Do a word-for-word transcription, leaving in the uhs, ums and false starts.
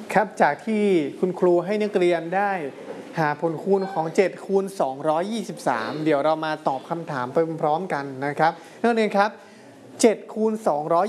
ครับจากที่คุณครูให้นักเรียนได้หาผลคูณของเจ็ดคูณสองร้อยยี่สิบสามเดี๋ยวเรามาตอบคำถามไปพร้อมๆกันนะครับนักเรียนครับเจ็ดคูณสองร้อย